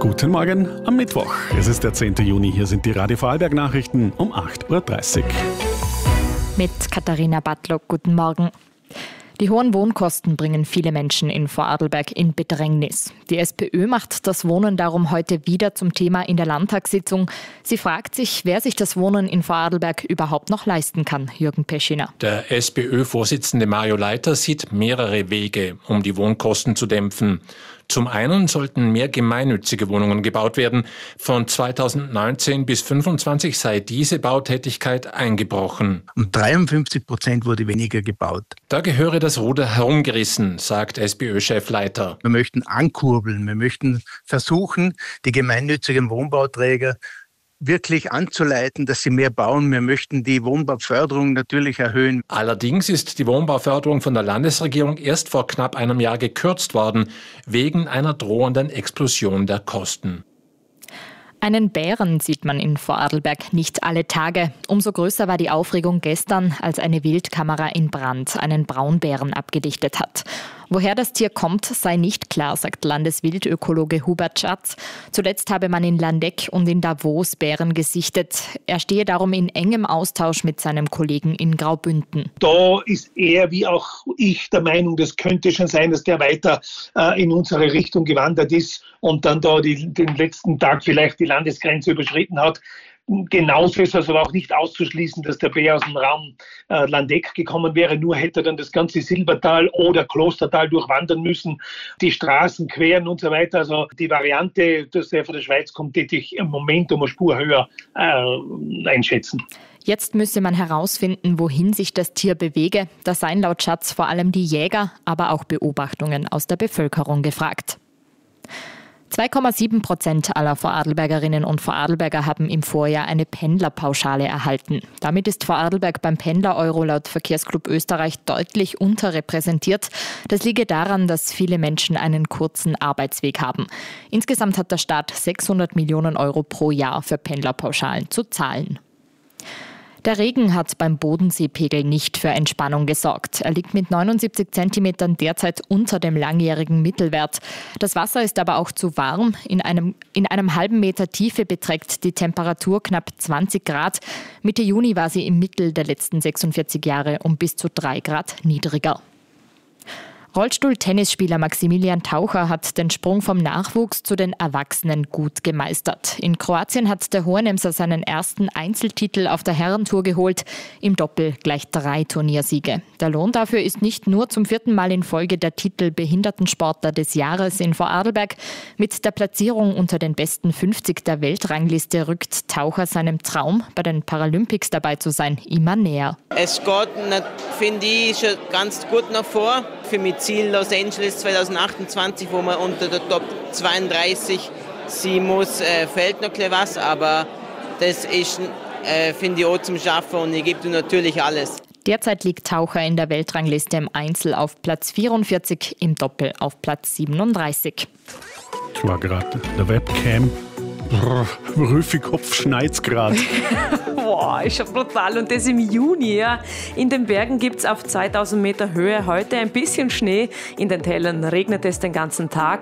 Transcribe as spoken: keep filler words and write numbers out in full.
Guten Morgen am Mittwoch. Es ist der zehnten Juni. Hier sind die Radio Vorarlberg-Nachrichten um acht Uhr dreißig. Mit Katharina Bartlock, guten Morgen. Die hohen Wohnkosten bringen viele Menschen in Vorarlberg in Bedrängnis. Die SPÖ macht das Wohnen darum heute wieder zum Thema in der Landtagssitzung. Sie fragt sich, wer sich das Wohnen in Vorarlberg überhaupt noch leisten kann. Jürgen Peschiner. Der SPÖ-Vorsitzende Mario Leiter sieht mehrere Wege, um die Wohnkosten zu dämpfen. Zum einen sollten mehr gemeinnützige Wohnungen gebaut werden. Von zweitausendneunzehn bis fünfundzwanzig sei diese Bautätigkeit eingebrochen. Um dreiundfünfzig Prozent wurde weniger gebaut. Da gehöre das Ruder herumgerissen, sagt SPÖ-Chef Leiter. Wir möchten ankurbeln, wir möchten versuchen, die gemeinnützigen Wohnbauträger wirklich anzuleiten, dass sie mehr bauen. Wir möchten die Wohnbauförderung natürlich erhöhen. Allerdings ist die Wohnbauförderung von der Landesregierung erst vor knapp einem Jahr gekürzt worden, wegen einer drohenden Explosion der Kosten. Einen Bären sieht man in Vorarlberg nicht alle Tage. Umso größer war die Aufregung gestern, als eine Wildkamera in Brand einen Braunbären abgelichtet hat. Woher das Tier kommt, sei nicht klar, sagt Landeswildökologe Hubert Schatz. Zuletzt habe man in Landeck und in Davos Bären gesichtet. Er stehe darum in engem Austausch mit seinem Kollegen in Graubünden. Da ist er, wie auch ich, der Meinung, das könnte schon sein, dass der weiter äh, in unsere Richtung gewandert ist und dann da die, den letzten Tag vielleicht die Landesgrenze überschritten hat. Genauso ist es aber auch nicht auszuschließen, dass der Bär aus dem Raum äh, Landeck gekommen wäre. Nur hätte er dann das ganze Silbertal oder Klostertal durchwandern müssen, die Straßen queren und so weiter. Also die Variante, dass er von der Schweiz kommt, hätte ich im Moment um eine Spur höher äh, einschätzen. Jetzt müsse man herausfinden, wohin sich das Tier bewege. Da seien laut Schatz vor allem die Jäger, aber auch Beobachtungen aus der Bevölkerung gefragt. zwei Komma sieben Prozent aller Vorarlbergerinnen und Vorarlberger haben im Vorjahr eine Pendlerpauschale erhalten. Damit ist Vorarlberg beim Pendler-Euro laut Verkehrsclub Österreich deutlich unterrepräsentiert. Das liege daran, dass viele Menschen einen kurzen Arbeitsweg haben. Insgesamt hat der Staat sechshundert Millionen Euro pro Jahr für Pendlerpauschalen zu zahlen. Der Regen hat beim Bodenseepegel nicht für Entspannung gesorgt. Er liegt mit neunundsiebzig Zentimetern derzeit unter dem langjährigen Mittelwert. Das Wasser ist aber auch zu warm. In einem, in einem halben Meter Tiefe beträgt die Temperatur knapp zwanzig Grad. Mitte Juni war sie im Mittel der letzten sechsundvierzig Jahre um bis zu drei Grad niedriger. Rollstuhl-Tennisspieler Maximilian Taucher hat den Sprung vom Nachwuchs zu den Erwachsenen gut gemeistert. In Kroatien hat der Hohenemser seinen ersten Einzeltitel auf der Herrentour geholt, im Doppel gleich drei Turniersiege. Der Lohn dafür ist nicht nur zum vierten Mal in Folge der Titel Behindertensportler des Jahres in Vorarlberg. Mit der Platzierung unter den besten fünfzig der Weltrangliste rückt Taucher seinem Traum, bei den Paralympics dabei zu sein, immer näher. Es geht, finde ich, schon ganz gut nach vor. Für mich Ziel Los Angeles zweitausendachtundzwanzig, wo man unter der Top zweiunddreißig sein muss, äh, fehlt noch etwas, aber das ist, äh, finde ich, auch zum Schaffen und ich gebe natürlich alles. Derzeit liegt Taucher in der Weltrangliste im Einzel auf Platz vierundvierzig, im Doppel auf Platz siebenunddreißig. Ich war gerade der Webcam. Rüffi-Kopf schneit's gerade. Boah, ist ja brutal. Und das im Juni. Ja. In den Bergen gibt es auf zweitausend Meter Höhe heute ein bisschen Schnee. In den Tälern regnet es den ganzen Tag.